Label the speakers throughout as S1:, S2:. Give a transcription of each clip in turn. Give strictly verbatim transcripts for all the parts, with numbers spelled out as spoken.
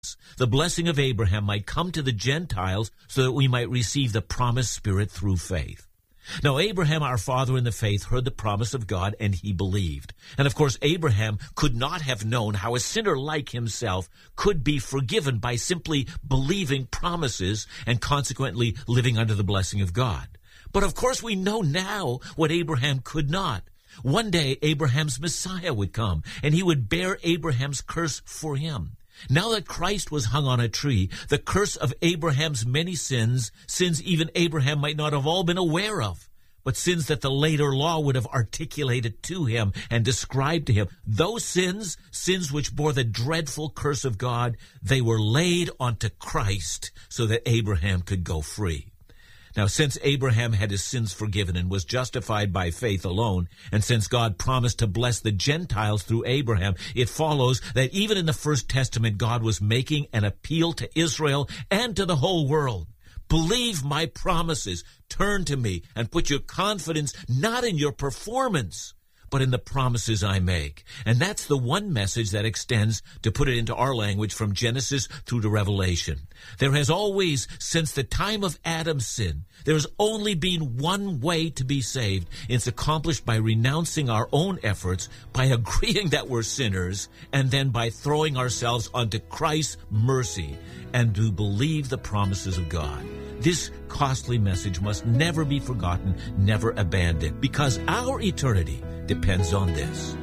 S1: the blessing of Abraham might come to the Gentiles so that we might receive the promised Spirit through faith. Now, Abraham, our father in the faith, heard the promise of God, and he believed. And, of course, Abraham could not have known how a sinner like himself could be forgiven by simply believing promises and consequently living under the blessing of God. But, of course, we know now what Abraham could not. One day, Abraham's Messiah would come, and he would bear Abraham's curse for him. Now that Christ was hung on a tree, the curse of Abraham's many sins, sins even Abraham might not have all been aware of, but sins that the later law would have articulated to him and described to him, those sins, sins which bore the dreadful curse of God, they were laid onto Christ so that Abraham could go free. Now, since Abraham had his sins forgiven and was justified by faith alone, and since God promised to bless the Gentiles through Abraham, it follows that even in the First Testament, God was making an appeal to Israel and to the whole world. Believe my promises, turn to me, and put your confidence not in your performance, but in the promises I make. And that's the one message that extends, to put it into our language, from Genesis through to Revelation. There has always, since the time of Adam's sin, there has only been one way to be saved. It's accomplished by renouncing our own efforts, by agreeing that we're sinners, and then by throwing ourselves onto Christ's mercy and to believe the promises of God. This costly message must never be forgotten, never abandoned, because our eternity depends on this.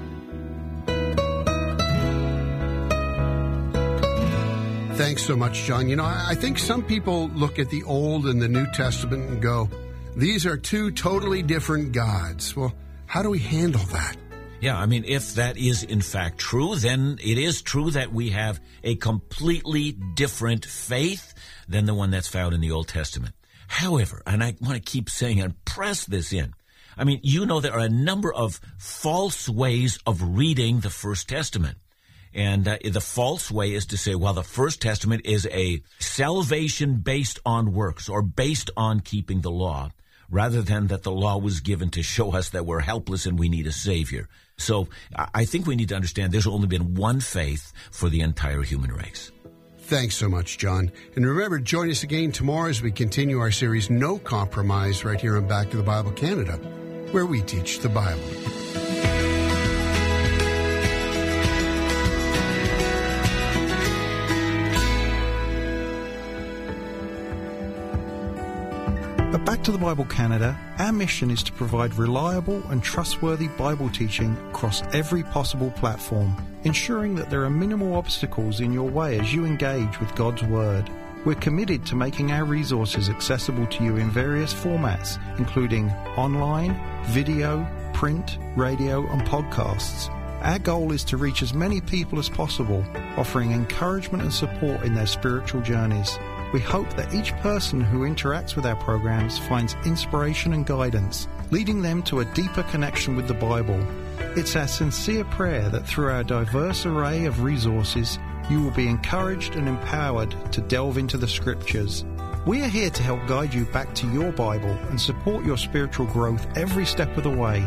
S2: Thanks so much, John. You know, I think some people look at the Old and the New Testament and go, these are two totally different gods. Well, how do we handle that?
S1: Yeah, I mean, if that is in fact true, then it is true that we have a completely different faith than the one that's found in the Old Testament. However, and I want to keep saying and press this in, I mean, you know there are a number of false ways of reading the First Testament. And uh, the false way is to say, well, the First Testament is a salvation based on works or based on keeping the law, rather than that the law was given to show us that we're helpless and we need a Savior. So I think we need to understand there's only been one faith for the entire human race.
S2: Thanks so much, John. And remember, join us again tomorrow as we continue our series, No Compromise, right here on Back to the Bible Canada, where we teach the Bible.
S3: At Back to the Bible Canada, our mission is to provide reliable and trustworthy Bible teaching across every possible platform, ensuring that there are minimal obstacles in your way as you engage with God's Word. We're committed to making our resources accessible to you in various formats, including online, video, print, radio, and podcasts. Our goal is to reach as many people as possible, offering encouragement and support in their spiritual journeys. We hope that each person who interacts with our programs finds inspiration and guidance, leading them to a deeper connection with the Bible. It's our sincere prayer that through our diverse array of resources, you will be encouraged and empowered to delve into the Scriptures. We are here to help guide you back to your Bible and support your spiritual growth every step of the way.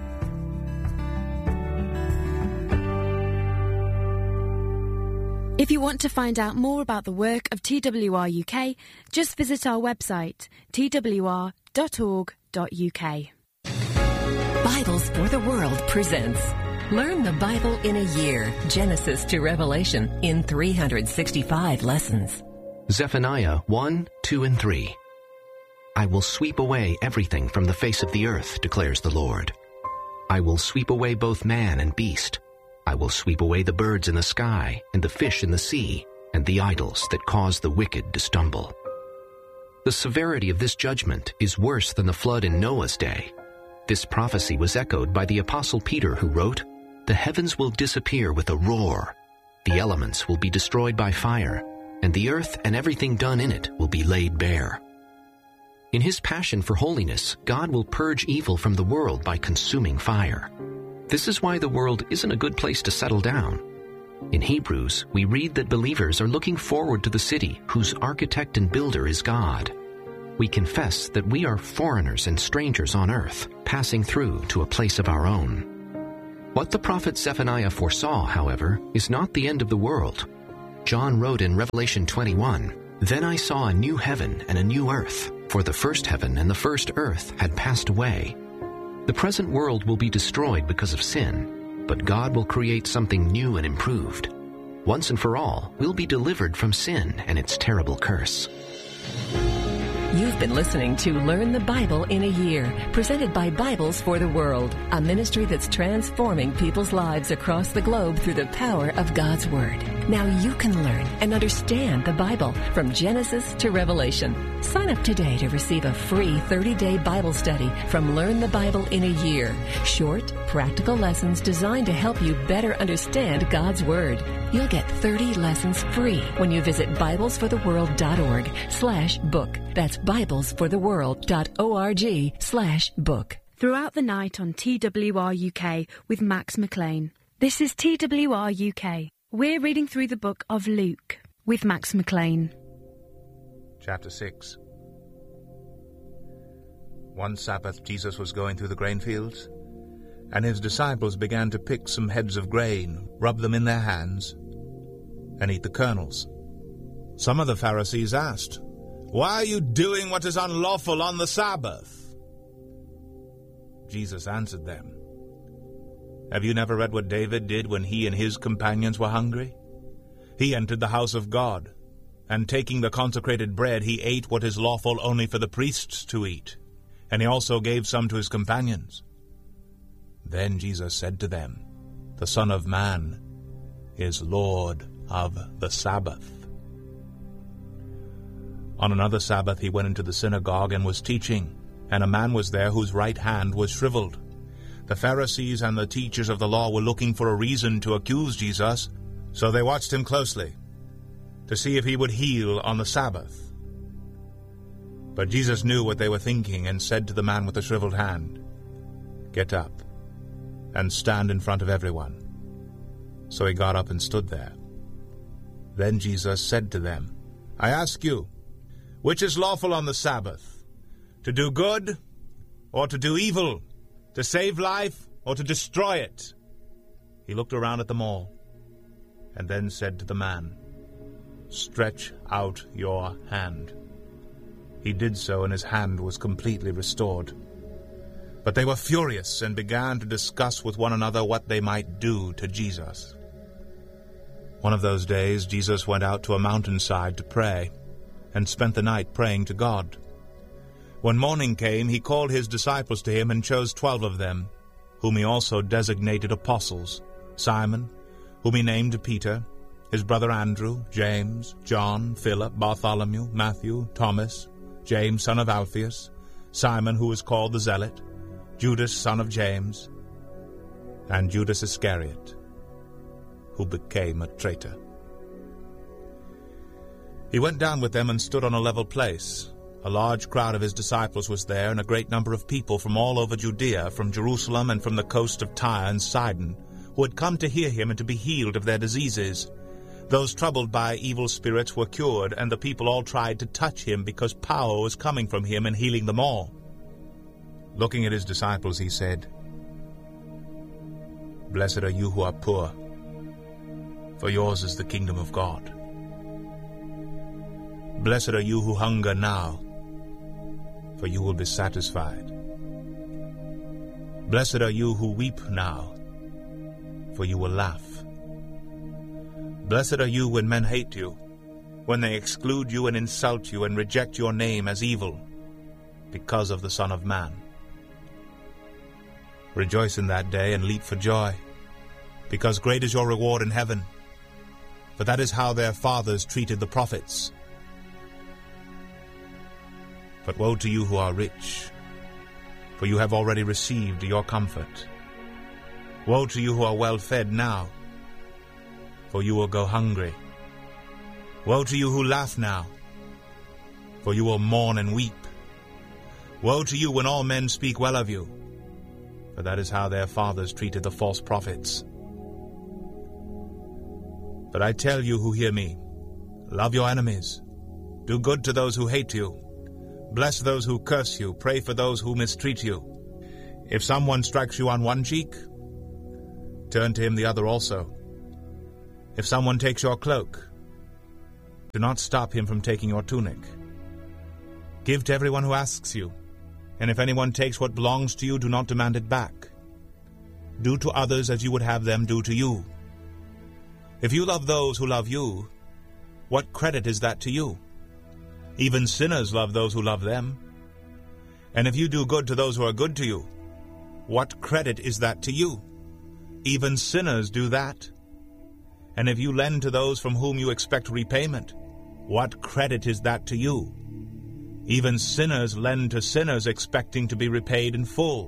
S4: If you want to find out more about the work of T W R U K, just visit our website, t w r dot org dot u k.
S5: Bibles for the World presents Learn the Bible in a Year, Genesis to Revelation, in three hundred sixty-five lessons.
S6: Zephaniah one, two, and three. I will sweep away everything from the face of the earth, declares the Lord. I will sweep away both man and beast. I will sweep away the birds in the sky, and the fish in the sea, and the idols that cause the wicked to stumble. The severity of this judgment is worse than the flood in Noah's day. This prophecy was echoed by the Apostle Peter, who wrote, "The heavens will disappear with a roar. The elements will be destroyed by fire, and the earth and everything done in it will be laid bare." In his passion for holiness, God will purge evil from the world by consuming fire. This is why the world isn't a good place to settle down. In Hebrews, we read that believers are looking forward to the city whose architect and builder is God. We confess that we are foreigners and strangers on earth, passing through to a place of our own. What the prophet Zephaniah foresaw, however, is not the end of the world. John wrote in Revelation twenty-one, "Then I saw a new heaven and a new earth, for the first heaven and the first earth had passed away." The present world will be destroyed because of sin, but God will create something new and improved. Once and for all, we'll be delivered from sin and its terrible curse.
S5: You've been listening to Learn the Bible in a Year, presented by Bibles for the World, a ministry that's transforming people's lives across the globe through the power of God's Word. Now you can learn and understand the Bible from Genesis to Revelation. Sign up today to receive a free thirty-day Bible study from Learn the Bible in a Year. Short, practical lessons designed to help you better understand God's Word. You'll get thirty lessons free when you visit Bibles for the world dot org slash book. That's Bibles for the world dot org slash book.
S4: Throughout the night on T W R U K with Max McLean. This is T W R U K. We're reading through the book of Luke with Max McLean.
S7: Chapter six. One Sabbath Jesus was going through the grain fields, and his disciples began to pick some heads of grain, rub them in their hands, and eat the kernels. Some of the Pharisees asked, "Why are you doing what is unlawful on the Sabbath?" Jesus answered them, "Have you never read what David did when he and his companions were hungry? He entered the house of God, and taking the consecrated bread, he ate what is lawful only for the priests to eat, and he also gave some to his companions. Then Jesus said to them, 'The Son of Man is Lord of the Sabbath.'" On another Sabbath he went into the synagogue and was teaching, and a man was there whose right hand was shriveled. The Pharisees and the teachers of the law were looking for a reason to accuse Jesus, so they watched him closely, to see if he would heal on the Sabbath. But Jesus knew what they were thinking, and said to the man with the shriveled hand, "Get up, and stand in front of everyone." So he got up and stood there. Then Jesus said to them, "I ask you, which is lawful on the Sabbath, to do good or to do evil, to save life or to destroy it?" He looked around at them all, and then said to the man, "Stretch out your hand." He did so, and his hand was completely restored. But they were furious and began to discuss with one another what they might do to Jesus. One of those days Jesus went out to a mountainside to pray, and spent the night praying to God. When morning came, he called his disciples to him and chose twelve of them, whom he also designated apostles: Simon, whom he named Peter, his brother Andrew, James, John, Philip, Bartholomew, Matthew, Thomas, James son of Alphaeus, Simon who was called the Zealot, Judas son of James, and Judas Iscariot, who became a traitor. He went down with them and stood on a level place. A large crowd of his disciples was there, and a great number of people from all over Judea, from Jerusalem and from the coast of Tyre and Sidon, who had come to hear him and to be healed of their diseases. Those troubled by evil spirits were cured, and the people all tried to touch him, because power was coming from him and healing them all. Looking at his disciples, he said, "Blessed are you who are poor, for yours is the kingdom of God. Blessed are you who hunger now, for you will be satisfied. Blessed are you who weep now, for you will laugh. Blessed are you when men hate you, when they exclude you and insult you and reject your name as evil, because of the Son of Man. Rejoice in that day and leap for joy, because great is your reward in heaven, for that is how their fathers treated the prophets. But woe to you who are rich, for you have already received your comfort. Woe to you who are well fed now, for you will go hungry. Woe to you who laugh now, for you will mourn and weep. Woe to you when all men speak well of you, for that is how their fathers treated the false prophets. But I tell you who hear me, love your enemies, do good to those who hate you, bless those who curse you, pray for those who mistreat you. If someone strikes you on one cheek, turn to him the other also. If someone takes your cloak, Do not stop him from taking your tunic. Give to everyone who asks you, and if anyone takes what belongs to you, do not demand it back. Do to others as you would have them do to you. If you love those who love you, what credit is that to you? Even sinners love those who love them. And if you do good to those who are good to you, what credit is that to you? Even sinners do that. And if you lend to those from whom you expect repayment, what credit is that to you? Even sinners lend to sinners expecting to be repaid in full.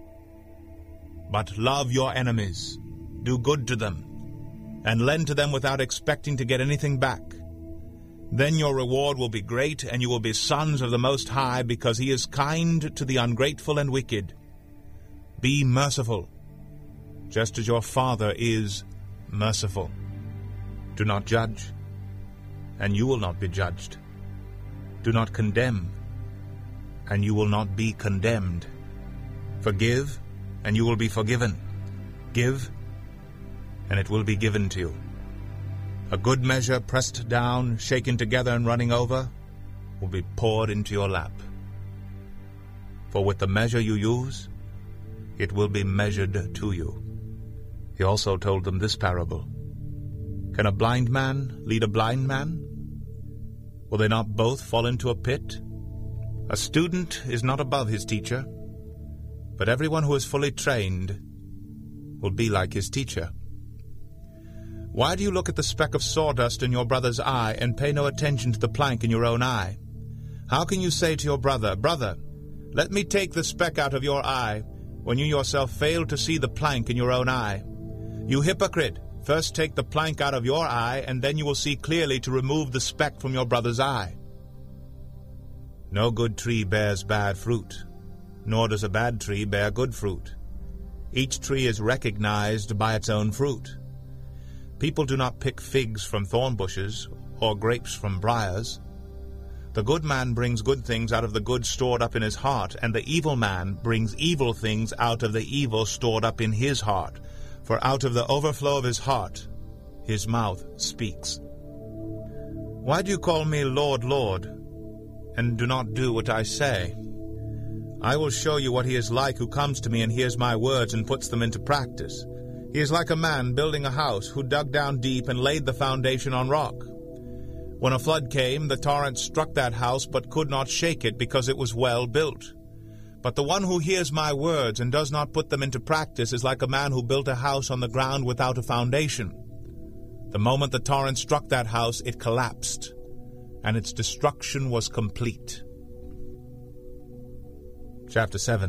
S7: But love your enemies, do good to them, and lend to them without expecting to get anything back. Then your reward will be great, and you will be sons of the Most High, because he is kind to the ungrateful and wicked. Be merciful, just as your Father is merciful. Do not judge, and you will not be judged. Do not condemn, and you will not be condemned. Forgive, and you will be forgiven. Give, and it will be given to you. A good measure, pressed down, shaken together, and running over, will be poured into your lap. For with the measure you use, it will be measured to you. He also told them this parable. Can a blind man lead a blind man? Will they not both fall into a pit? A student is not above his teacher, but everyone who is fully trained will be like his teacher. Why do you look at the speck of sawdust in your brother's eye and pay no attention to the plank in your own eye? How can you say to your brother, Brother, let me take the speck out of your eye, when you yourself fail to see the plank in your own eye? You hypocrite! First take the plank out of your eye, and then you will see clearly to remove the speck from your brother's eye. No good tree bears bad fruit, nor does a bad tree bear good fruit. Each tree is recognized by its own fruit. People do not pick figs from thorn bushes, or grapes from briars. The good man brings good things out of the good stored up in his heart, and the evil man brings evil things out of the evil stored up in his heart. For out of the overflow of his heart, his mouth speaks. Why do you call me Lord, Lord, and do not do what I say? I will show you what he is like who comes to me and hears my words and puts them into practice. He is like a man building a house who dug down deep and laid the foundation on rock. When a flood came, the torrent struck that house but could not shake it because it was well built. But the one who hears my words and does not put them into practice is like a man who built a house on the ground without a foundation. The moment the torrent struck that house, it collapsed, and its destruction was complete. Chapter seven.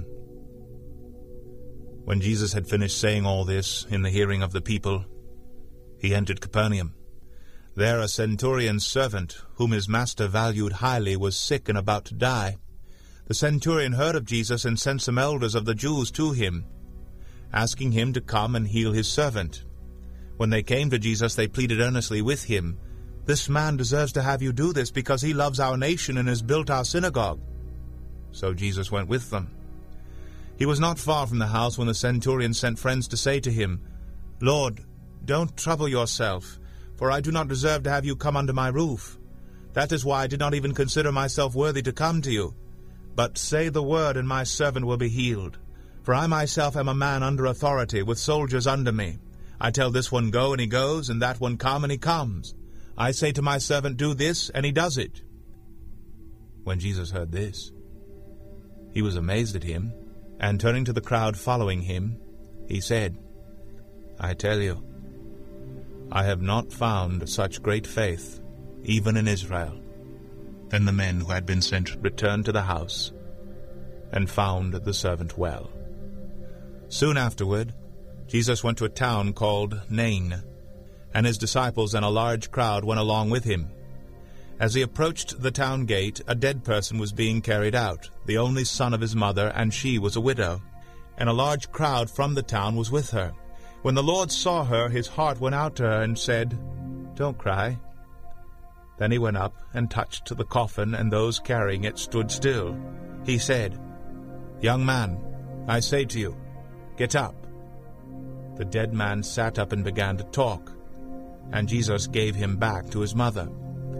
S7: When Jesus had finished saying all this in the hearing of the people, he entered Capernaum. There a centurion's servant, whom his master valued highly, was sick and about to die. The centurion heard of Jesus and sent some elders of the Jews to him, asking him to come and heal his servant. When they came to Jesus, they pleaded earnestly with him, "This man deserves to have you do this, because he loves our nation and has built our synagogue." So Jesus went with them. He was not far from the house when the centurion sent friends to say to him, "Lord, don't trouble yourself, for I do not deserve to have you come under my roof. That is why I did not even consider myself worthy to come to you. But say the word, and my servant will be healed. For I myself am a man under authority, with soldiers under me. I tell this one, go, and he goes, and that one, come, and he comes. I say to my servant, do this, and he does it." When Jesus heard this, he was amazed at him, and turning to the crowd following him, he said, "I tell you, I have not found such great faith, even in Israel." Then the men who had been sent returned to the house, and found the servant well. Soon afterward, Jesus went to a town called Nain, and his disciples and a large crowd went along with him. As he approached the town gate, a dead person was being carried out, the only son of his mother, and she was a widow. And a large crowd from the town was with her. When the Lord saw her, his heart went out to her and said, "Don't cry." Then he went up and touched the coffin, and those carrying it stood still. He said, "Young man, I say to you, get up." The dead man sat up and began to talk, and Jesus gave him back to his mother.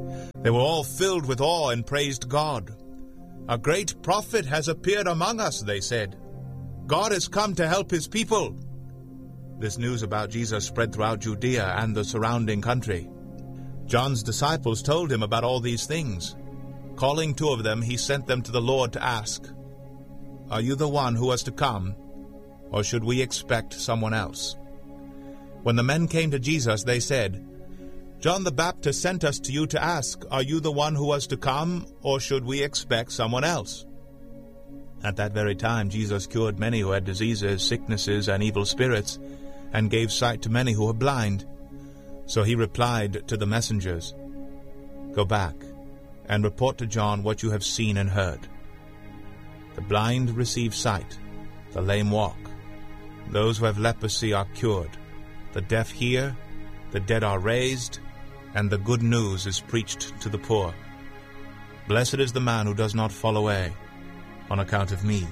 S7: They were all filled with awe and praised God. "A great prophet has appeared among us," they said. "God has come to help his people." This news about Jesus spread throughout Judea and the surrounding country. John's disciples told him about all these things. Calling two of them, he sent them to the Lord to ask, "Are you the one who was to come, or should we expect someone else?" When the men came to Jesus, they said, "John the Baptist sent us to you to ask, 'Are you the one who was to come, or should we expect someone else?'" At that very time Jesus cured many who had diseases, sicknesses, and evil spirits, and gave sight to many who were blind. So he replied to the messengers, "Go back and report to John what you have seen and heard. The blind receive sight, the lame walk, those who have leprosy are cured, the deaf hear, the dead are raised, and the good news is preached to the poor. Blessed is the man who does not fall away on account of me."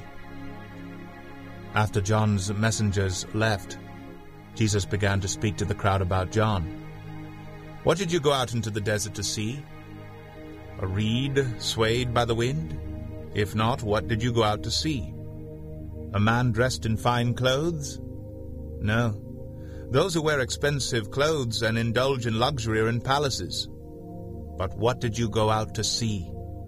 S7: After John's messengers left, Jesus began to speak to the crowd about John. "What did you go out into the desert to see? A reed swayed by the wind? If not, what did you go out to see? A man dressed in fine clothes? No. Those who wear expensive clothes and indulge in luxury are in palaces. But what did you go out to see?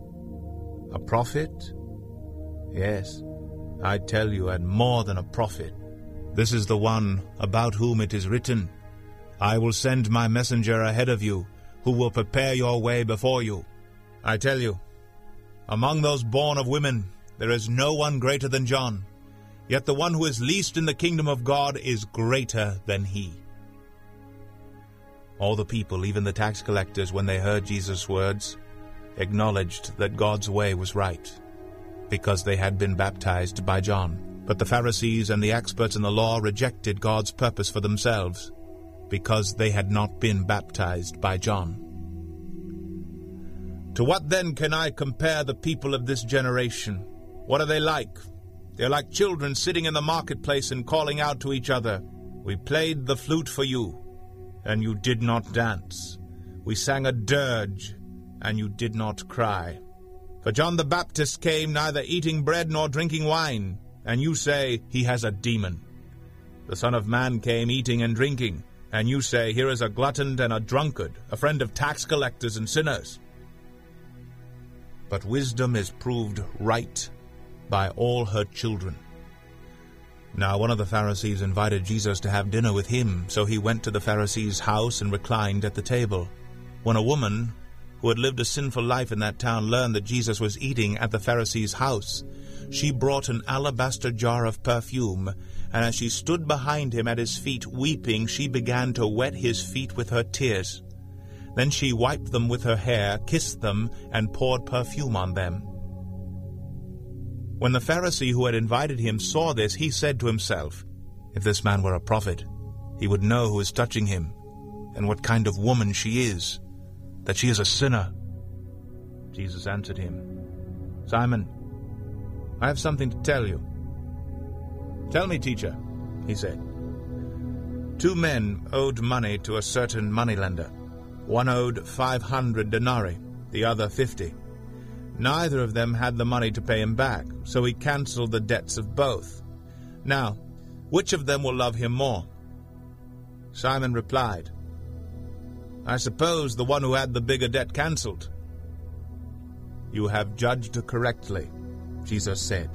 S7: A prophet? Yes, I tell you, and more than a prophet. This is the one about whom it is written, 'I will send my messenger ahead of you, who will prepare your way before you.' I tell you, among those born of women, there is no one greater than John. Yet the one who is least in the kingdom of God is greater than he." All the people, even the tax collectors, when they heard Jesus' words, acknowledged that God's way was right, because they had been baptized by John. But the Pharisees and the experts in the law rejected God's purpose for themselves, because they had not been baptized by John. "To what then can I compare the people of this generation? What are they like? They are like children sitting in the marketplace and calling out to each other, 'We played the flute for you, and you did not dance. We sang a dirge, and you did not cry. For John the Baptist came neither eating bread nor drinking wine, and you say, he has a demon. The Son of Man came eating and drinking, and you say, here is a glutton and a drunkard, a friend of tax collectors and sinners.' But wisdom is proved right by all her children." Now one of the Pharisees invited Jesus to have dinner with him, so he went to the Pharisee's house and reclined at the table. When a woman who had lived a sinful life in that town learned that Jesus was eating at the Pharisee's house, she brought an alabaster jar of perfume, and as she stood behind him at his feet weeping, she began to wet his feet with her tears. Then she wiped them with her hair, kissed them, and poured perfume on them. When the Pharisee who had invited him saw this, he said to himself, "If this man were a prophet, he would know who is touching him, and what kind of woman she is, that she is a sinner." Jesus answered him, "Simon, I have something to tell you." "Tell me, teacher," he said. Two men owed money to a certain moneylender. One owed five hundred denarii, the other fifty. Neither of them had the money to pay him back, so he cancelled the debts of both. Now, which of them will love him more? Simon replied, "I suppose the one who had the bigger debt cancelled." "You have judged correctly," Jesus said.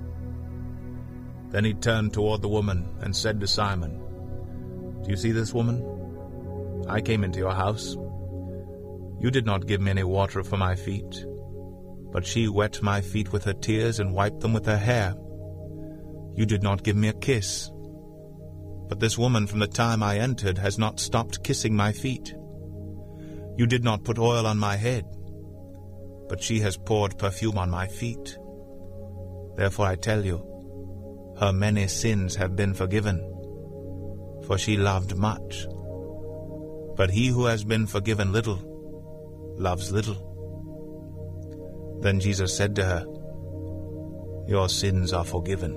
S7: Then he turned toward the woman and said to Simon, "Do you see this woman? I came into your house. You did not give me any water for my feet, but she wet my feet with her tears and wiped them with her hair. You did not give me a kiss, but this woman from the time I entered has not stopped kissing my feet. You did not put oil on my head, but she has poured perfume on my feet. Therefore I tell you, her many sins have been forgiven, for she loved much. But he who has been forgiven little loves little." Then Jesus said to her, "Your sins are forgiven."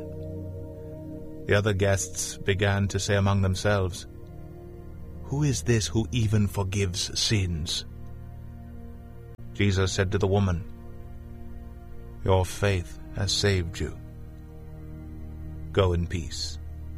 S7: The other guests began to say among themselves, "Who is this who even forgives sins?" Jesus said to the woman, "Your faith has saved you. Go in peace."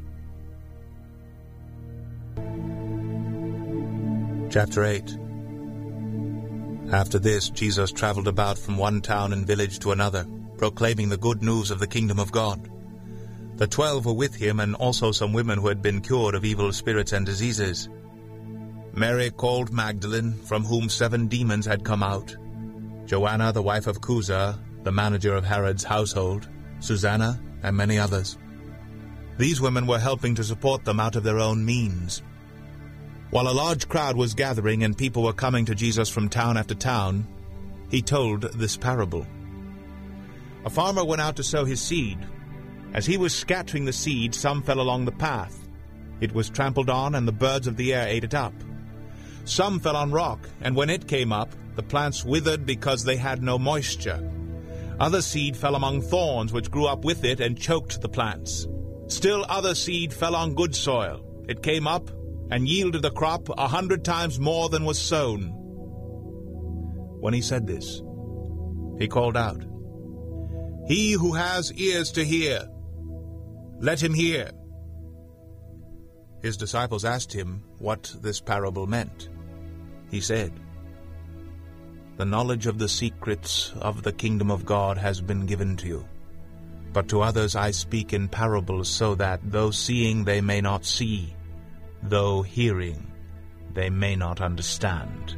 S7: Chapter eight. After this, Jesus traveled about from one town and village to another, proclaiming the good news of the kingdom of God. The twelve were with him, and also some women who had been cured of evil spirits and diseases. Mary called Magdalene, from whom seven demons had come out, Joanna, the wife of Chuza, the manager of Herod's household, Susanna, and many others. These women were helping to support them out of their own means. While a large crowd was gathering and people were coming to Jesus from town after town, he told this parable. A farmer went out to sow his seed. As he was scattering the seed, some fell along the path. It was trampled on, and the birds of the air ate it up. Some fell on rock, and when it came up, the plants withered because they had no moisture. Other seed fell among thorns, which grew up with it and choked the plants. Still other seed fell on good soil. It came up and yielded a crop a hundred times more than was sown. When he said this, he called out, "He who has ears to hear, let him hear." His disciples asked him what this parable meant. He said, "The knowledge of the secrets of the kingdom of God has been given to you. But to others I speak in parables, so that, though seeing they may not see, though hearing they may not understand."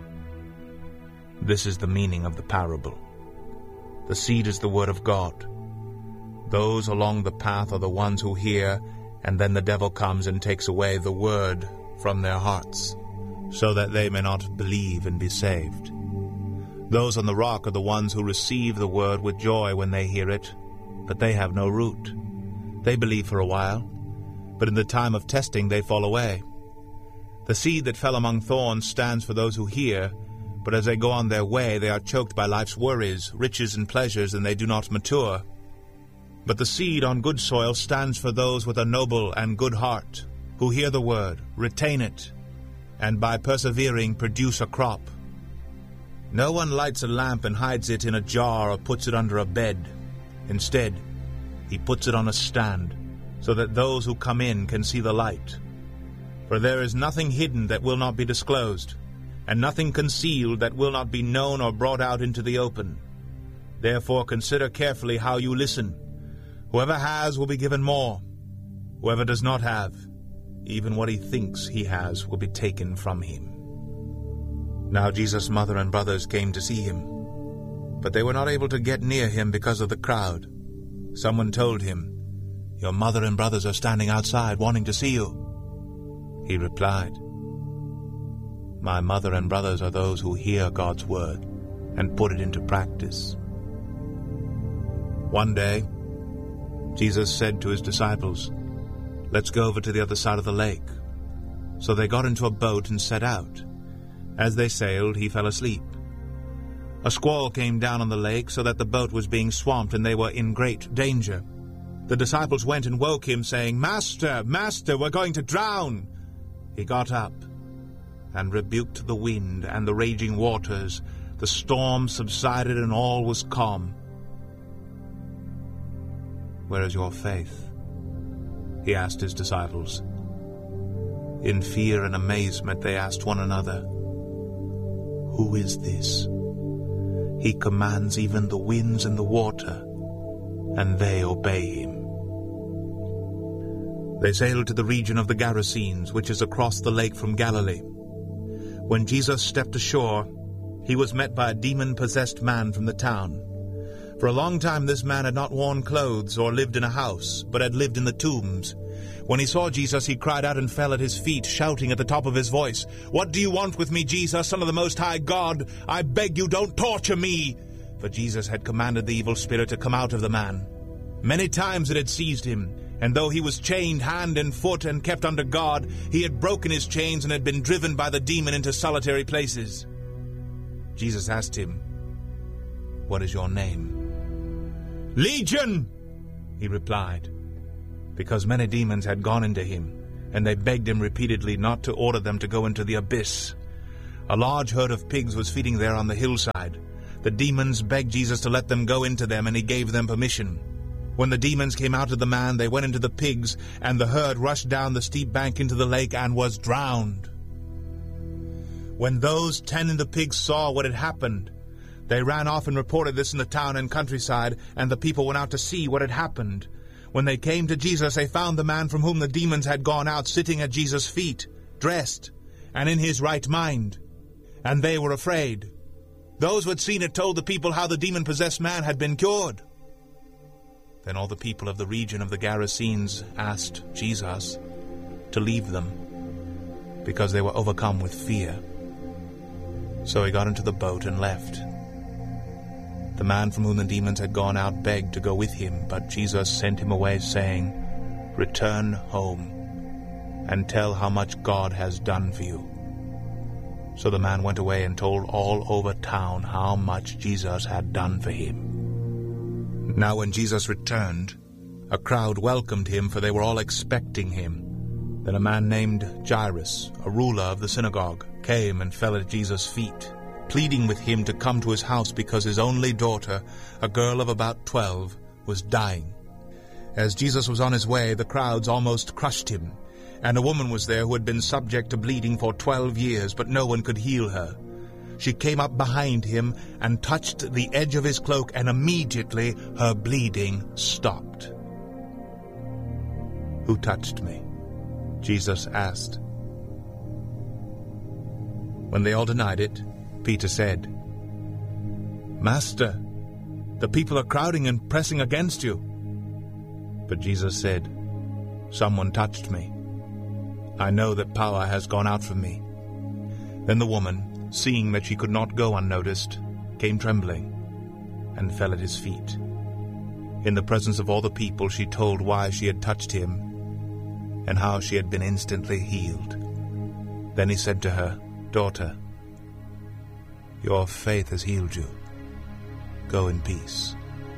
S7: This is the meaning of the parable. The seed is the word of God. Those along the path are the ones who hear, and then the devil comes and takes away the word from their hearts, so that they may not believe and be saved. Those on the rock are the ones who receive the word with joy when they hear it, but they have no root. They believe for a while, but in the time of testing they fall away. The seed that fell among thorns stands for those who hear, but as they go on their way they are choked by life's worries, riches and pleasures, and they do not mature. But the seed on good soil stands for those with a noble and good heart, who hear the word, retain it, and by persevering produce a crop. No one lights a lamp and hides it in a jar or puts it under a bed. Instead, he puts it on a stand, so that those who come in can see the light. For there is nothing hidden that will not be disclosed, and nothing concealed that will not be known or brought out into the open. Therefore consider carefully how you listen. Whoever has will be given more. Whoever does not have, even what he thinks he has will be taken from him. Now Jesus' mother and brothers came to see him, but they were not able to get near him because of the crowd. Someone told him, "Your mother and brothers are standing outside wanting to see you." He replied, "My mother and brothers are those who hear God's word and put it into practice." One day, Jesus said to his disciples, "Let's go over to the other side of the lake." So they got into a boat and set out. As they sailed, he fell asleep. A squall came down on the lake, so that the boat was being swamped, and they were in great danger. The disciples went and woke him, saying, "Master, Master, we're going to drown." He got up and rebuked the wind and the raging waters. The storm subsided, and all was calm. "Where is your faith?" he asked his disciples. In fear and amazement they asked one another, "Who is this? He commands even the winds and the water, and they obey him." They sailed to the region of the Gerasenes, which is across the lake from Galilee. When Jesus stepped ashore, he was met by a demon-possessed man from the town. For a long time this man had not worn clothes or lived in a house, but had lived in the tombs. When he saw Jesus, he cried out and fell at his feet, shouting at the top of his voice, "What do you want with me, Jesus, Son of the Most High God? I beg you, don't torture me!" For Jesus had commanded the evil spirit to come out of the man. Many times it had seized him, and though he was chained hand and foot and kept under guard, he had broken his chains and had been driven by the demon into solitary places. Jesus asked him, "What is your name?" "Legion," he replied, because many demons had gone into him, and they begged him repeatedly not to order them to go into the abyss. A large herd of pigs was feeding there on the hillside. The demons begged Jesus to let them go into them, and he gave them permission. When the demons came out of the man, they went into the pigs, and the herd rushed down the steep bank into the lake and was drowned. When those ten in the pigs saw what had happened, they ran off and reported this in the town and countryside, and the people went out to see what had happened. When they came to Jesus, they found the man from whom the demons had gone out sitting at Jesus' feet, dressed, and in his right mind. And they were afraid. Those who had seen it told the people how the demon-possessed man had been cured. Then all the people of the region of the Gerasenes asked Jesus to leave them, because they were overcome with fear. So he got into the boat and left. The man from whom the demons had gone out begged to go with him, but Jesus sent him away, saying, "Return home, and tell how much God has done for you." So the man went away and told all over town how much Jesus had done for him. Now when Jesus returned, a crowd welcomed him, for they were all expecting him. Then a man named Jairus, a ruler of the synagogue, came and fell at Jesus' feet, pleading with him to come to his house because his only daughter, a girl of about twelve, was dying. As Jesus was on his way, the crowds almost crushed him, and a woman was there who had been subject to bleeding for twelve years, but no one could heal her. She came up behind him and touched the edge of his cloak, and immediately her bleeding stopped. "Who touched me?" Jesus asked. When they all denied it, Peter said, "Master, the people are crowding and pressing against you." But Jesus said, "Someone touched me. I know that power has gone out from me." Then the woman, seeing that she could not go unnoticed, came trembling and fell at his feet. In the presence of all the people, she told why she had touched him and how she had been instantly healed. Then he said to her, "Daughter, your faith has healed you. Go in peace."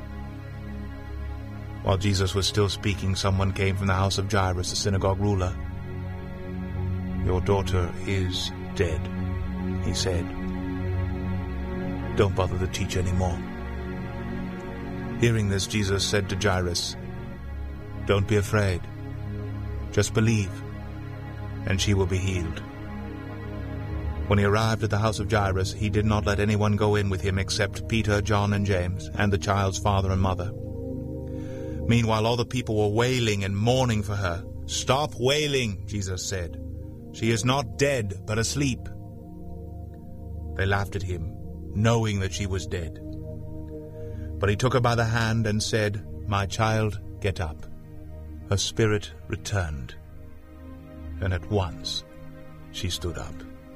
S7: While Jesus was still speaking, someone came from the house of Jairus, the synagogue ruler. "Your daughter is dead," he said. "Don't bother the teacher anymore." Hearing this, Jesus said to Jairus, "Don't be afraid. Just believe, and she will be healed." When he arrived at the house of Jairus, he did not let anyone go in with him except Peter, John, and James, and the child's father and mother. Meanwhile, all the people were wailing and mourning for her. "Stop wailing," Jesus said. "She is not dead, but asleep." They laughed at him, knowing that she was dead. But he took her by the hand and said, "My child, get up." Her spirit returned, and at once she stood up.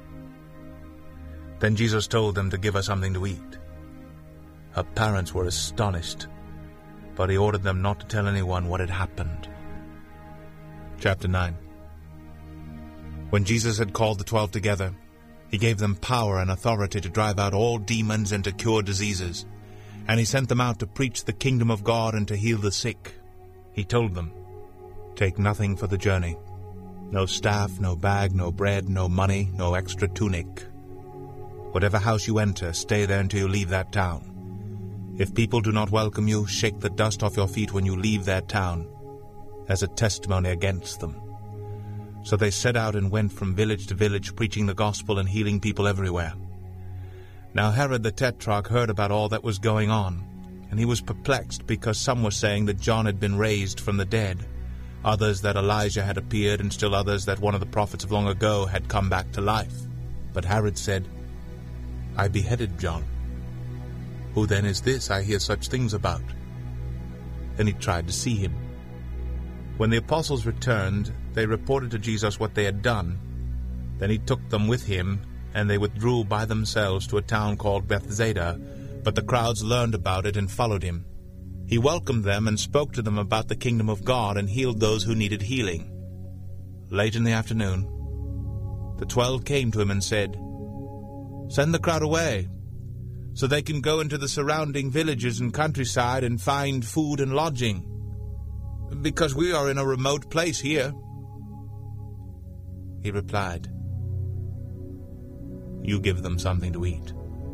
S7: Then Jesus told them to give her something to eat. Her parents were astonished, but he ordered them not to tell anyone what had happened. Chapter nine. When Jesus had called the twelve together, he gave them power and authority to drive out all demons and to cure diseases, and he sent them out to preach the kingdom of God and to heal the sick. He told them, "Take nothing for the journey, no staff, no bag, no bread, no money, no extra tunic. Whatever house you enter, stay there until you leave that town. If people do not welcome you, shake the dust off your feet when you leave that town, as a testimony against them." So they set out and went from village to village, preaching the gospel and healing people everywhere. Now Herod the Tetrarch heard about all that was going on, and he was perplexed, because some were saying that John had been raised from the dead, others that Elijah had appeared, and still others that one of the prophets of long ago had come back to life. But Herod said, "I beheaded John. Who then is this I hear such things about?" And he tried to see him. When the apostles returned, they reported to Jesus what they had done. Then he took them with him, and they withdrew by themselves to a town called Bethsaida, but the crowds learned about it and followed him. He welcomed them and spoke to them about the kingdom of God and healed those who needed healing. Late in the afternoon, the twelve came to him and said, "Send the crowd away, so they can go into the surrounding villages and countryside and find food and lodging, because we are in a remote place here." He replied, you give them something to eat."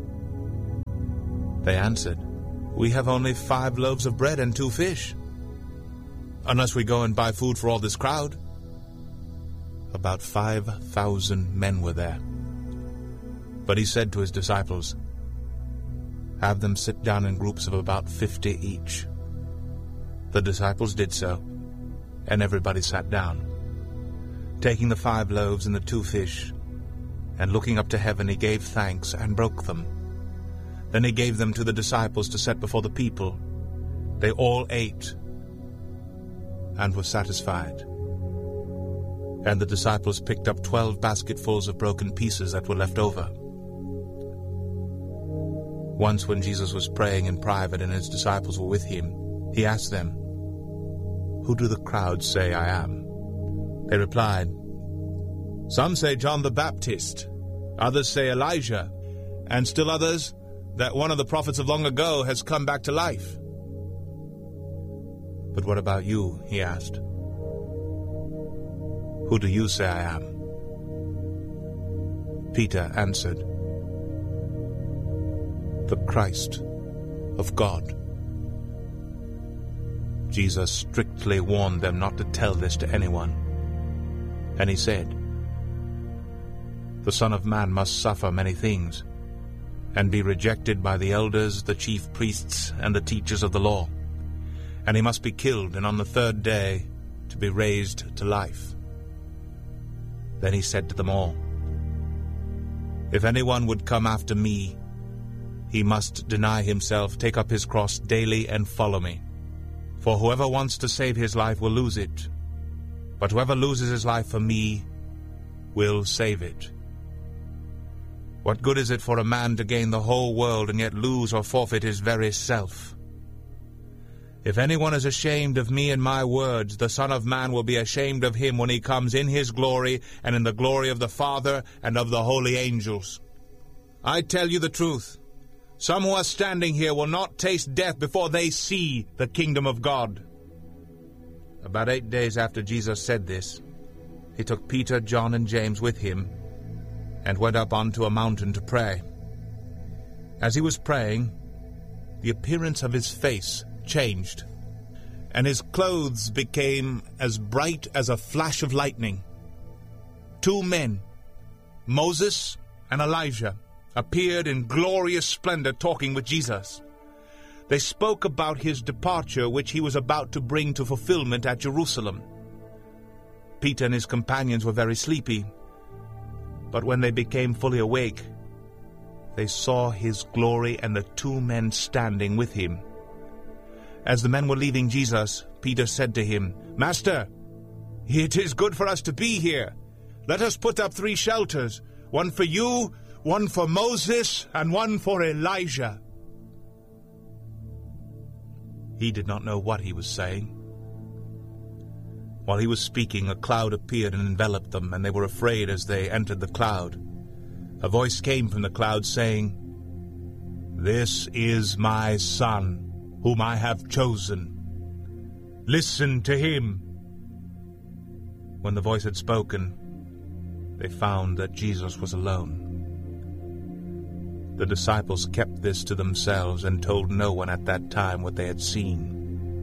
S7: They answered, "We have only five loaves of bread and two fish, unless we go and buy food for all this crowd." About five thousand men were there. But he said to his disciples, "Have them sit down in groups of about fifty each." The disciples did so, and everybody sat down. Taking the five loaves and the two fish, and looking up to heaven, he gave thanks and broke them. Then he gave them to the disciples to set before the people. They all ate and were satisfied. And the disciples picked up twelve basketfuls of broken pieces that were left over. Once when Jesus was praying in private and his disciples were with him, he asked them, "Who do the crowds say I am?" They replied, "Some say John the Baptist, others say Elijah, and still others that one of the prophets of long ago has come back to life." "But what about you?" he asked. "Who do you say I am?" Peter answered, "The Christ of God." Jesus strictly warned them not to tell this to anyone. And he said, "The Son of Man must suffer many things, and be rejected by the elders, the chief priests, and the teachers of the law. And he must be killed, and on the third day to be raised to life." Then he said to them all, "If anyone would come after me, he must deny himself, take up his cross daily, and follow me. For whoever wants to save his life will lose it, but whoever loses his life for me will save it. What good is it for a man to gain the whole world and yet lose or forfeit his very self? If anyone is ashamed of me and my words, the Son of Man will be ashamed of him when he comes in his glory and in the glory of the Father and of the holy angels. I tell you the truth, some who are standing here will not taste death before they see the kingdom of God." About eight days after Jesus said this, he took Peter, John, and James with him and went up onto a mountain to pray. As he was praying, the appearance of his face changed, and his clothes became as bright as a flash of lightning. Two men, Moses and Elijah, appeared in glorious splendor talking with Jesus. They spoke about his departure, which he was about to bring to fulfillment at Jerusalem. Peter and his companions were very sleepy, but when they became fully awake, they saw his glory and the two men standing with him. As the men were leaving Jesus, Peter said to him, "Master, it is good for us to be here. Let us put up three shelters, one for you, one for Moses, and one for Elijah." He did not know what he was saying. While he was speaking, a cloud appeared and enveloped them, and they were afraid as they entered the cloud. A voice came from the cloud saying, "This is my Son, whom I have chosen. Listen to him." When the voice had spoken, they found that Jesus was alone. The disciples kept this to themselves and told no one at that time what they had seen.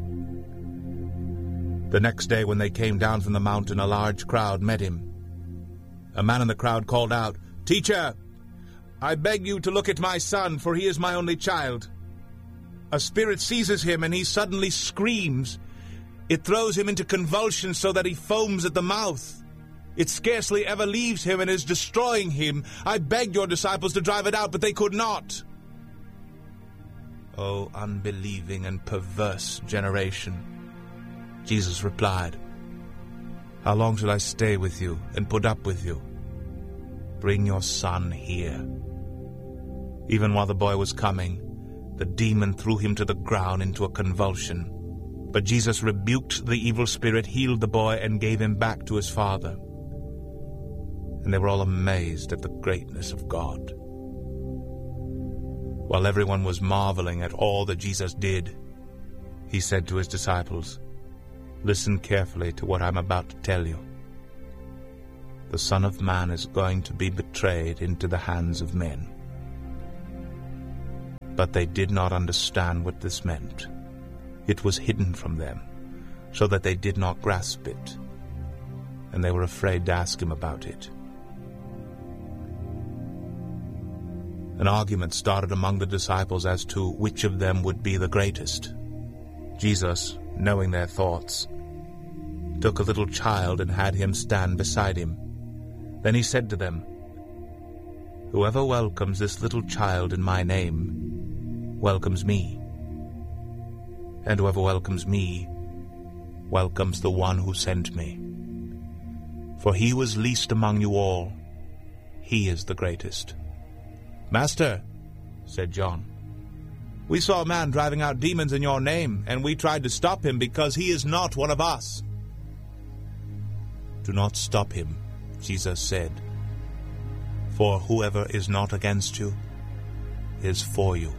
S7: The next day when they came down from the mountain, a large crowd met him. A man in the crowd called out, "Teacher, I beg you to look at my son, for he is my only child. A spirit seizes him, and he suddenly screams. It throws him into convulsions so that he foams at the mouth. It scarcely ever leaves him and is destroying him. I begged your disciples to drive it out, but they could not." "O unbelieving and perverse generation," Jesus replied, "how long shall I stay with you and put up with you? Bring your son here." Even while the boy was coming, the demon threw him to the ground into a convulsion. But Jesus rebuked the evil spirit, healed the boy, and gave him back to his father. And they were all amazed at the greatness of God. While everyone was marveling at all that Jesus did, he said to his disciples, "Listen carefully to what I'm about to tell you. the Son of Man is going to be betrayed into the hands of men." But they did not understand what this meant. It was hidden from them, so that they did not grasp it, and they were afraid to ask him about it. An argument started among the disciples as to which of them would be the greatest. Jesus, knowing their thoughts, took a little child and had him stand beside him. Then he said to them, "Whoever welcomes this little child in my name welcomes me, and whoever welcomes me welcomes the one who sent me. For he was least among you all, he is the greatest." "Master," said John, "we saw a man driving out demons in your name, and we tried to stop him because he is not one of us." "Do not stop him," Jesus said, "for whoever is not against you is for you."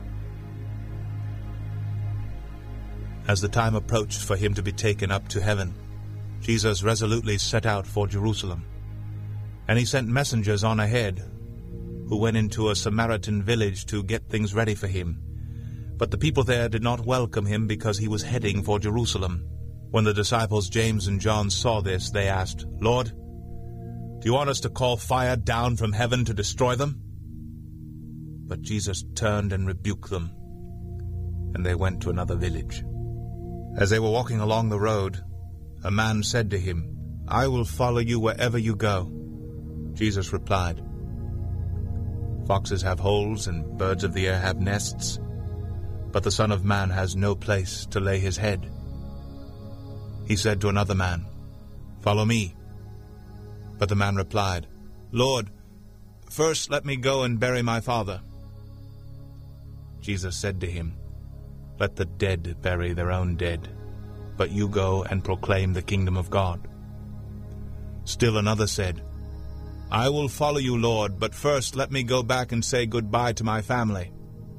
S7: As the time approached for him to be taken up to heaven, Jesus resolutely set out for Jerusalem, and he sent messengers on ahead, who went into a Samaritan village to get things ready for him. But the people there did not welcome him because he was heading for Jerusalem. When the disciples James and John saw this, they asked, "Lord, do you want us to call fire down from heaven to destroy them?" But Jesus turned and rebuked them, and they went to another village. As they were walking along the road, a man said to him, "I will follow you wherever you go." Jesus replied, "Foxes have holes and birds of the air have nests, but the Son of Man has no place to lay his head." He said to another man, "Follow me." But the man replied, "Lord, first let me go and bury my father." Jesus said to him, "Let the dead bury their own dead, but you go and proclaim the kingdom of God." Still another said, "I will follow you, Lord, but first let me go back and say goodbye to my family."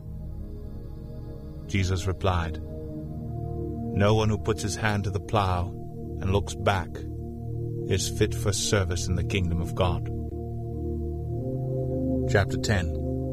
S7: Jesus replied, "No one who puts his hand to the plow and looks back is fit for service in the kingdom of God." Chapter ten.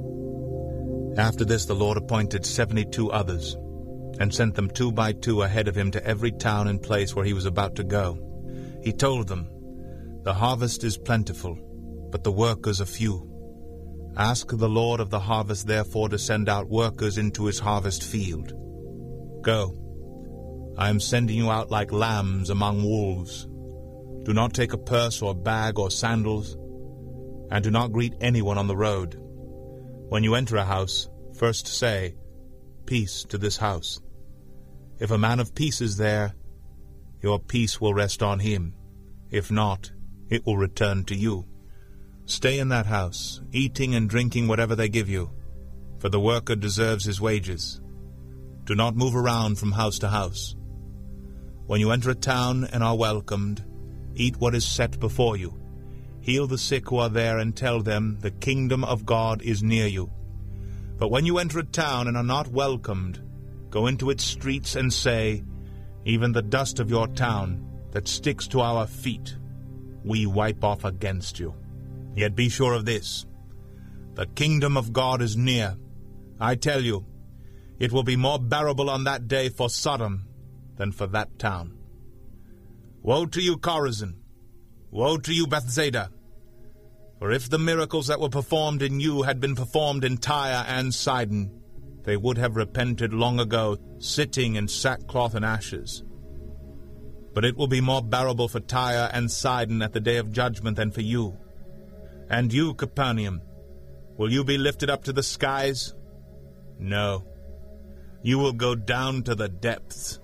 S7: After this the Lord appointed seventy-two others, and sent them two by two ahead of him to every town and place where he was about to go. He told them, "The harvest is plentiful, but the workers are few. Ask the Lord of the harvest, therefore, to send out workers into his harvest field. Go, I am sending you out like lambs among wolves. Do not take a purse or bag or sandals, and do not greet anyone on the road. When you enter a house, first say, 'Peace to this house.' If a man of peace is there, your peace will rest on him. If not, it will return to you. Stay in that house, eating and drinking whatever they give you, for the worker deserves his wages. Do not move around from house to house. When you enter a town and are welcomed, eat what is set before you. Heal the sick who are there and tell them the kingdom of God is near you. But when you enter a town and are not welcomed, go into its streets and say, 'Even the dust of your town that sticks to our feet, we wipe off against you.' Yet be sure of this, the kingdom of God is near. I tell you, it will be more bearable on that day for Sodom than for that town. Woe to you, Chorazin! Woe to you, Bethsaida! For if the miracles that were performed in you had been performed in Tyre and Sidon, they would have repented long ago, sitting in sackcloth and ashes. But it will be more bearable for Tyre and Sidon at the day of judgment than for you. And you, Capernaum, will you be lifted up to the skies? No, you will go down to the depths.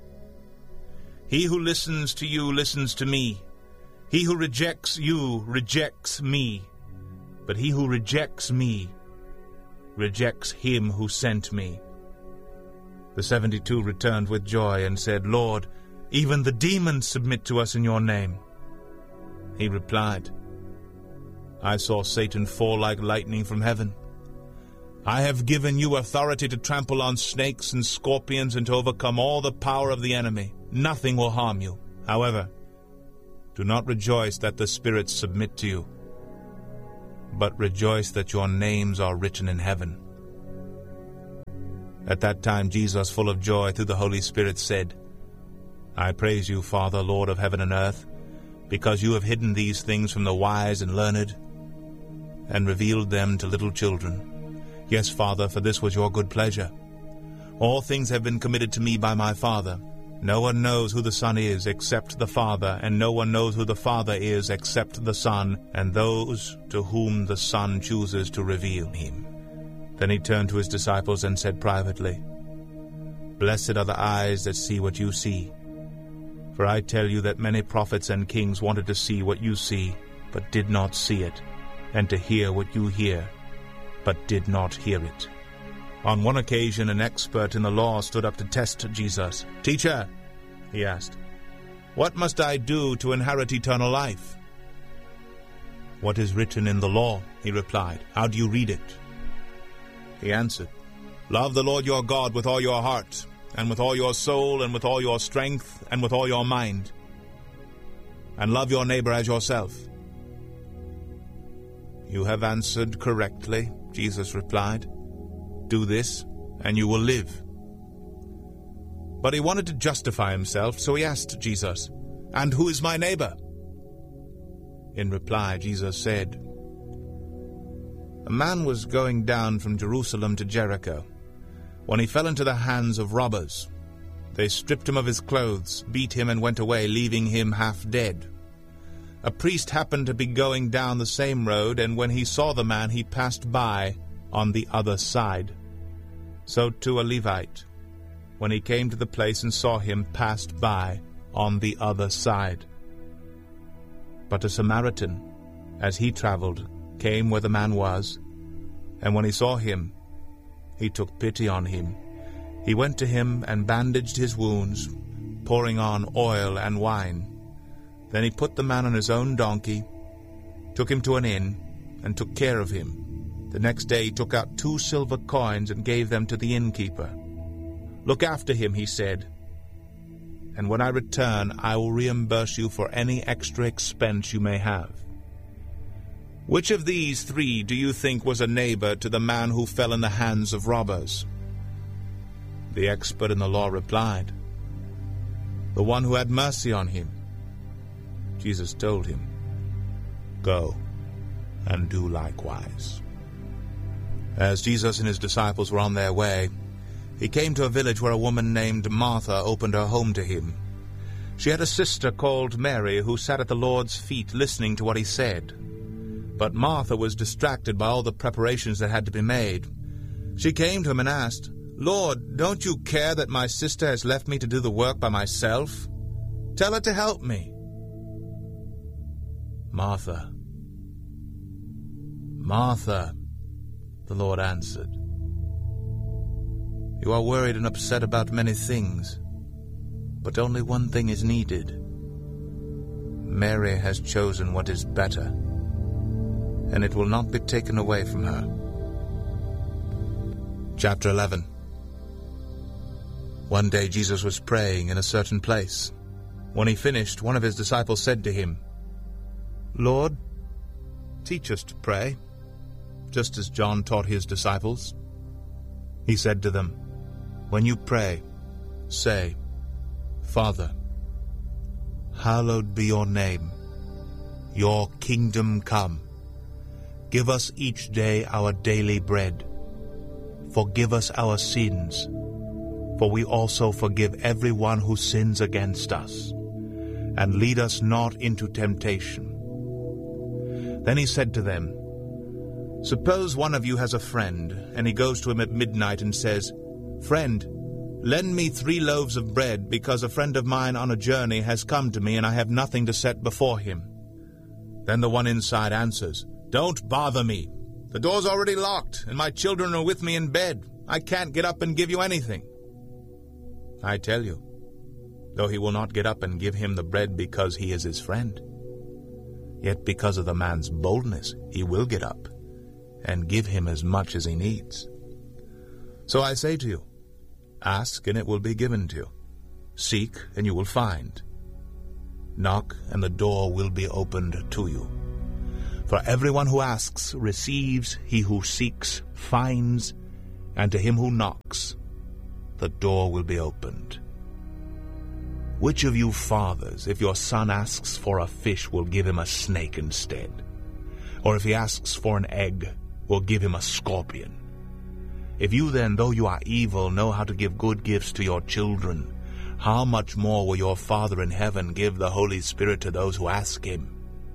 S7: He who listens to you listens to me. He who rejects you rejects me. But he who rejects me rejects him who sent me." The seventy-two returned with joy and said, "Lord, even the demons submit to us in your name." He replied, "I saw Satan fall like lightning from heaven. I have given you authority to trample on snakes and scorpions and to overcome all the power of the enemy. Nothing will harm you. However, Do not rejoice that the spirits submit to you, but rejoice that your names are written in heaven." At that time Jesus, full of joy through the Holy Spirit, said, "I praise you, Father, Lord of heaven and earth, because you have hidden these things from the wise and learned, and revealed them to little children. Yes, Father, for this was your good pleasure. All things have been committed to me by my Father. No one knows who the Son is except the Father, and no one knows who the Father is except the Son, and those to whom the Son chooses to reveal him." Then he turned to his disciples and said privately, "Blessed are the eyes that see what you see. For I tell you that many prophets and kings wanted to see what you see, but did not see it, and to hear what you hear, but did not hear it." On one occasion, an expert in the law stood up to test Jesus. "Teacher," he asked, "what must I do to inherit eternal life?" "What is written in the law?" he replied. "How do you read it?" He answered, "Love the Lord your God with all your heart, and with all your soul, and with all your strength, and with all your mind, and love your neighbor as yourself." "You have answered correctly," Jesus replied. "Do this, and you will live." But he wanted to justify himself, so he asked Jesus, "And who is my neighbor?" In reply, Jesus said, "A man was going down from Jerusalem to Jericho, when he fell into the hands of robbers. They stripped him of his clothes, beat him, and went away, leaving him half dead. A priest happened to be going down the same road, and when he saw the man, he passed by on the other side. So too a Levite, when he came to the place and saw him, passed by on the other side. But a Samaritan, as he traveled, came where the man was, and when he saw him, he took pity on him. He went to him and bandaged his wounds, pouring on oil and wine. Then he put the man on his own donkey, took him to an inn, and took care of him. The next day he took out two silver coins and gave them to the innkeeper. 'Look after him,' he said, 'and when I return I will reimburse you for any extra expense you may have.' Which of these three do you think was a neighbor to the man who fell in the hands of robbers?" The expert in the law replied, "The one who had mercy on him." Jesus told him, "Go and do likewise." As Jesus and his disciples were on their way, he came to a village where a woman named Martha opened her home to him. She had a sister called Mary who sat at the Lord's feet listening to what he said. But Martha was distracted by all the preparations that had to be made. She came to him and asked, "Lord, don't you care that my sister has left me to do the work by myself? Tell her to help me." "Martha, Martha," the Lord answered, "you are worried and upset about many things, but only one thing is needed. Mary has chosen what is better, and it will not be taken away from her." Chapter eleven. One day Jesus was praying in a certain place. When he finished, one of his disciples said to him, "Lord, teach us to pray, just as John taught his disciples." He said to them, "When you pray, say, 'Father, hallowed be your name. Your kingdom come. Give us each day our daily bread. Forgive us our sins, for we also forgive everyone who sins against us. And lead us not into temptation.'" Then he said to them, "Suppose one of you has a friend, and he goes to him at midnight and says, 'Friend, lend me three loaves of bread, because a friend of mine on a journey has come to me, and I have nothing to set before him.' Then the one inside answers, 'Don't bother me. The door's already locked, and my children are with me in bed. I can't get up and give you anything.' I tell you, though he will not get up and give him the bread because he is his friend, yet because of the man's boldness he will get up and give him as much as he needs. So I say to you, ask and it will be given to you. Seek and you will find. Knock, and the door will be opened to you. For everyone who asks receives, he who seeks finds, and to him who knocks, the door will be opened. Which of you fathers, if your son asks for a fish, will give him a snake instead? Or if he asks for an egg, will give him a scorpion? If you then, though you are evil, know how to give good gifts to your children, how much more will your Father in heaven give the Holy Spirit to those who ask him?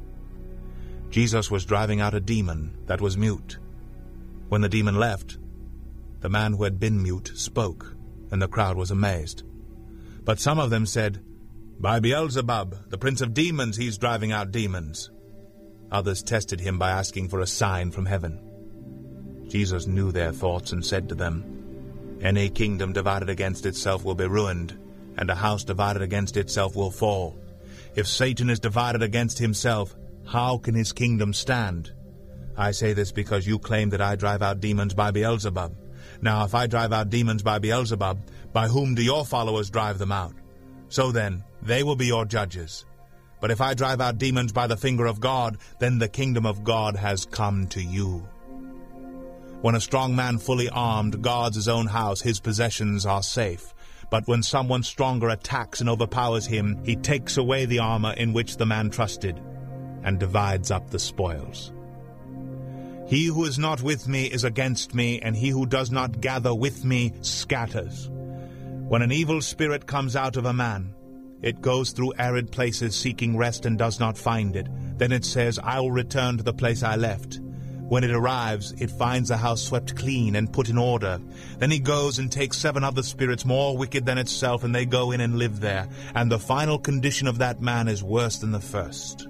S7: Jesus was driving out a demon that was mute. When the demon left, the man who had been mute spoke, and the crowd was amazed. But some of them said, "By Beelzebub, the prince of demons, he's driving out demons." Others tested him by asking for a sign from heaven. Jesus knew their thoughts and said to them, "Any kingdom divided against itself will be ruined, and a house divided against itself will fall. If Satan is divided against himself, how can his kingdom stand? I say this because you claim that I drive out demons by Beelzebub. Now if I drive out demons by Beelzebub, by whom do your followers drive them out? So then, they will be your judges. But if I drive out demons by the finger of God, then the kingdom of God has come to you. When a strong man fully armed guards his own house, his possessions are safe. But when someone stronger attacks and overpowers him, he takes away the armor in which the man trusted, and divides up the spoils. He who is not with me is against me, and he who does not gather with me scatters. When an evil spirit comes out of a man, it goes through arid places seeking rest and does not find it. Then it says, I will return to the place I left. When it arrives, it finds the house swept clean and put in order. Then he goes and takes seven other spirits more wicked than itself, and they go in and live there. And the final condition of that man is worse than the first.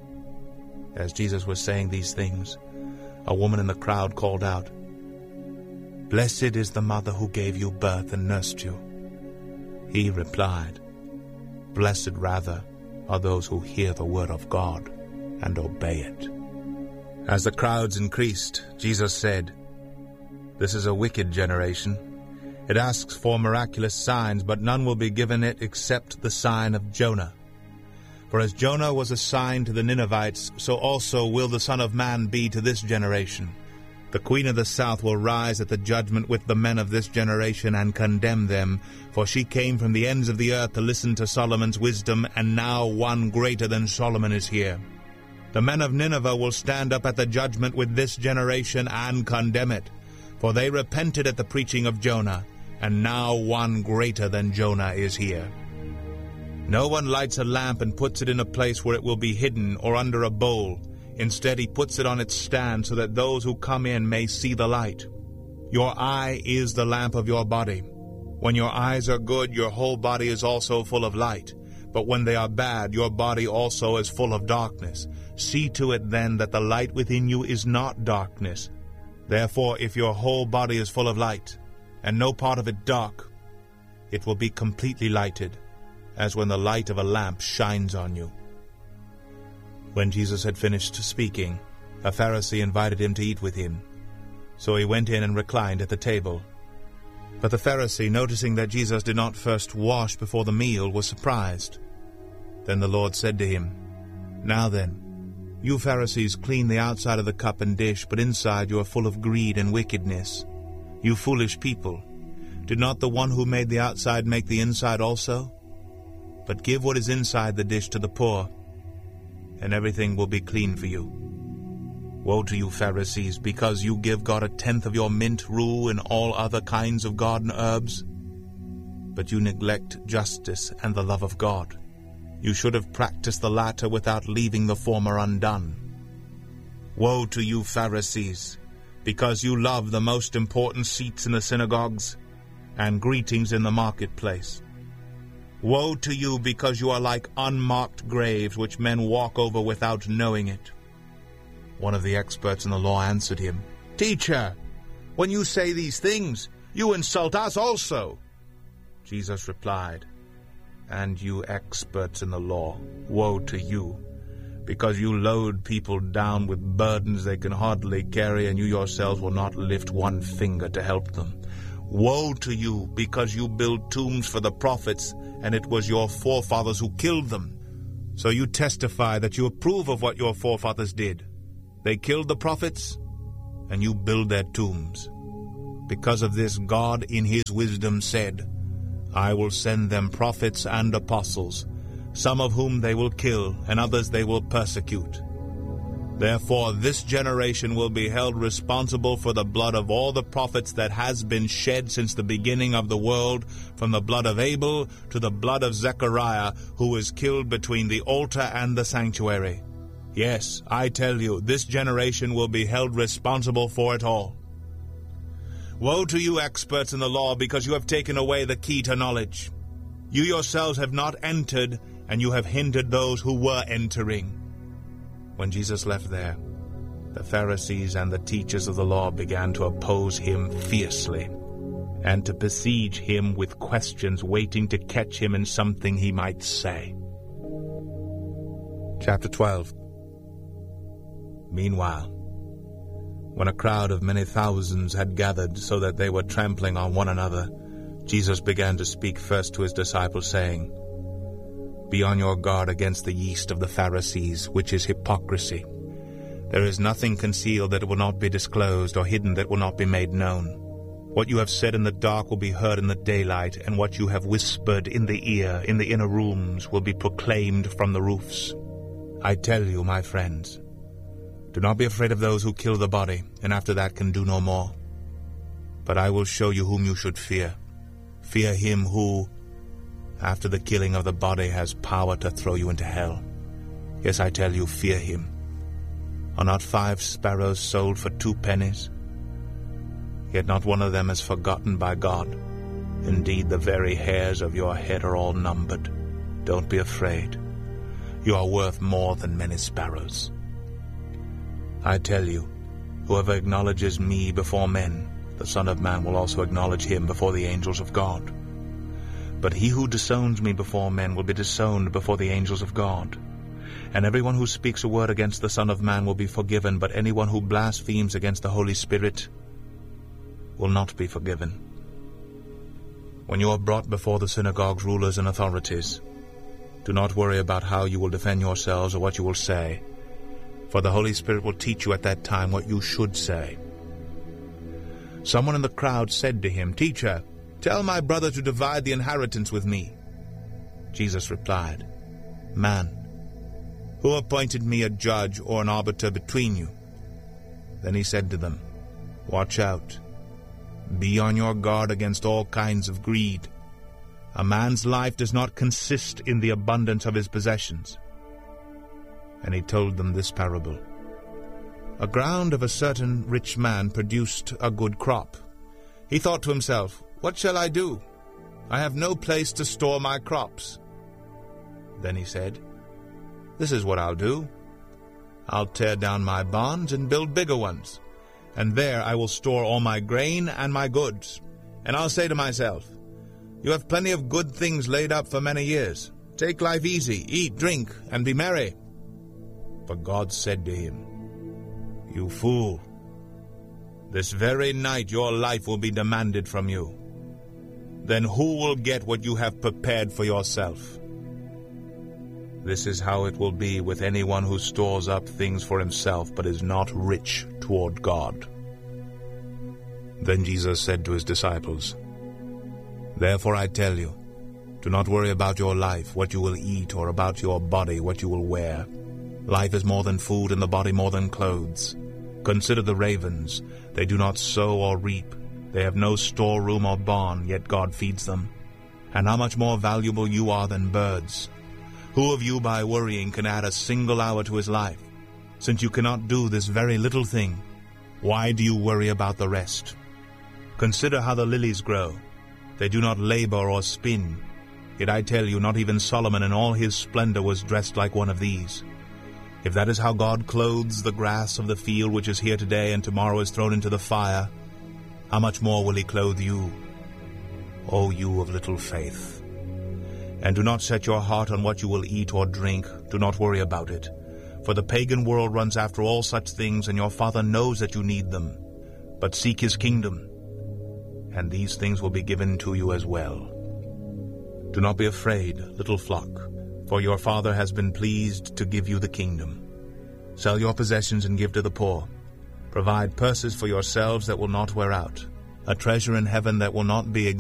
S7: As Jesus was saying these things, a woman in the crowd called out, Blessed is the mother who gave you birth and nursed you. He replied, Blessed rather are those who hear the word of God and obey it. As the crowds increased, Jesus said, This is a wicked generation. It asks for miraculous signs, but none will be given it except the sign of Jonah. For as Jonah was a sign to the Ninevites, so also will the Son of Man be to this generation. The Queen of the South will rise at the judgment with the men of this generation and condemn them, for she came from the ends of the earth to listen to Solomon's wisdom, and now one greater than Solomon is here. The men of Nineveh will stand up at the judgment with this generation and condemn it, for they repented at the preaching of Jonah, and now one greater than Jonah is here. No one lights a lamp and puts it in a place where it will be hidden or under a bowl. Instead, he puts it on its stand so that those who come in may see the light. Your eye is the lamp of your body. When your eyes are good, your whole body is also full of light. But when they are bad, your body also is full of darkness. See to it then that the light within you is not darkness. Therefore, if your whole body is full of light, and no part of it dark, it will be completely lighted, as when the light of a lamp shines on you. When Jesus had finished speaking, a Pharisee invited him to eat with him. So he went in and reclined at the table. But the Pharisee, noticing that Jesus did not first wash before the meal, was surprised. Then the Lord said to him, Now then, you Pharisees clean the outside of the cup and dish, but inside you are full of greed and wickedness. You foolish people, did not the one who made the outside make the inside also? But give what is inside the dish to the poor, and everything will be clean for you. Woe to you, Pharisees, because you give God a tenth of your mint, rue, and all other kinds of garden herbs. But you neglect justice and the love of God. You should have practiced the latter without leaving the former undone. Woe to you, Pharisees, because you love the most important seats in the synagogues and greetings in the marketplace. Woe to you, because you are like unmarked graves which men walk over without knowing it. One of the experts in the law answered him, Teacher, when you say these things, you insult us also. Jesus replied, And you experts in the law, woe to you, because you load people down with burdens they can hardly carry, and you yourselves will not lift one finger to help them. Woe to you, because you build tombs for the prophets, and it was your forefathers who killed them. So you testify that you approve of what your forefathers did. They killed the prophets, and you build their tombs. Because of this, God in his wisdom said, I will send them prophets and apostles, some of whom they will kill, and others they will persecute. Therefore this generation will be held responsible for the blood of all the prophets that has been shed since the beginning of the world, from the blood of Abel to the blood of Zechariah, who was killed between the altar and the sanctuary. Yes, I tell you, this generation will be held responsible for it all. Woe to you, experts in the law, because you have taken away the key to knowledge. You yourselves have not entered, and you have hindered those who were entering. When Jesus left there, the Pharisees and the teachers of the law began to oppose him fiercely, and to besiege him with questions, waiting to catch him in something he might say. Chapter twelve. Meanwhile, when a crowd of many thousands had gathered so that they were trampling on one another, Jesus began to speak first to his disciples, saying, Be on your guard against the yeast of the Pharisees, which is hypocrisy. There is nothing concealed that will not be disclosed, or hidden that will not be made known. What you have said in the dark will be heard in the daylight, and what you have whispered in the ear in the inner rooms will be proclaimed from the roofs. I tell you, my friends, do not be afraid of those who kill the body, and after that can do no more. But I will show you whom you should fear. Fear him who, after the killing of the body, has power to throw you into hell. Yes, I tell you, fear him. Are not five sparrows sold for two pennies? Yet not one of them is forgotten by God. Indeed, the very hairs of your head are all numbered. Don't be afraid. You are worth more than many sparrows. I tell you, whoever acknowledges me before men, the Son of Man will also acknowledge him before the angels of God. But he who disowns me before men will be disowned before the angels of God. And everyone who speaks a word against the Son of Man will be forgiven, but anyone who blasphemes against the Holy Spirit will not be forgiven. When you are brought before the synagogues, rulers, and authorities, do not worry about how you will defend yourselves or what you will say, for the Holy Spirit will teach you at that time what you should say. Someone in the crowd said to him, Teacher, tell my brother to divide the inheritance with me. Jesus replied, Man, who appointed me a judge or an arbiter between you? Then he said to them, Watch out. Be on your guard against all kinds of greed. A man's life does not consist in the abundance of his possessions. And he told them this parable. A ground of a certain rich man produced a good crop. He thought to himself, What shall I do? I have no place to store my crops. Then he said, This is what I'll do. I'll tear down my barns and build bigger ones, and there I will store all my grain and my goods. And I'll say to myself, You have plenty of good things laid up for many years. Take life easy, eat, drink, and be merry. But God said to him, You fool, this very night your life will be demanded from you. Then who will get what you have prepared for yourself? This is how it will be with anyone who stores up things for himself but is not rich toward God. Then Jesus said to his disciples, Therefore I tell you, do not worry about your life, what you will eat, or about your body, what you will wear. Life is more than food, and the body more than clothes. Consider the ravens. They do not sow or reap. They have no storeroom or barn, yet God feeds them. And how much more valuable you are than birds. Who of you by worrying can add a single hour to his life? Since you cannot do this very little thing, why do you worry about the rest? Consider how the lilies grow. They do not labor or spin. Yet I tell you, not even Solomon in all his splendor was dressed like one of these. If that is how God clothes the grass of the field, which is here today and tomorrow is thrown into the fire, how much more will he clothe you, O you of little faith? And do not set your heart on what you will eat or drink. Do not worry about it. For the pagan world runs after all such things, and your Father knows that you need them. But seek his kingdom, and these things will be given to you as well. Do not be afraid, little flock, for your Father has been pleased to give you the kingdom. Sell your possessions and give to the poor. Provide purses for yourselves that will not wear out, a treasure in heaven that will not be exhausted,